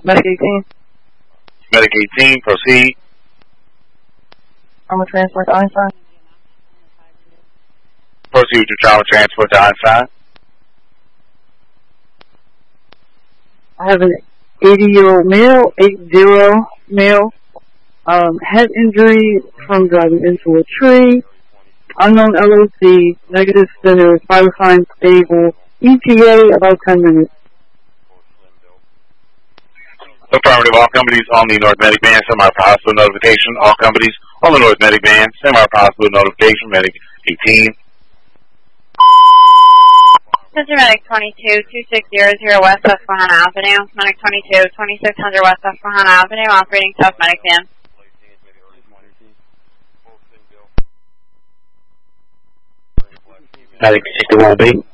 Medic 18. Medic 18, proceed. I'm going to transport to Einstein. Proceed with your trauma transport to Einstein. I have an 80-year-old male, 80 male, head injury from driving into a tree, unknown LOC, negative spinners, vital signs stable, ETA about 10 minutes. Affirmative. All companies on the North Medic Band, send our hospital notification. All companies on the North Medic Band, send our hospital notification. Medic 18. This is Medic 22, 2600 West Susquehanna Avenue. Medic 22, 2600 West Susquehanna Avenue, operating South Medic Band. Medic 61B.